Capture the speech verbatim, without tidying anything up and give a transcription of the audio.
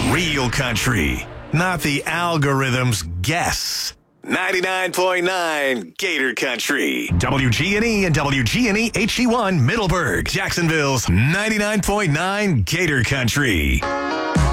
Real country, not the algorithm's guess. ninety-nine point nine Gator Country. W G N E and W G N E H D one Middleburg. Jacksonville's ninety-nine point nine Gator Country.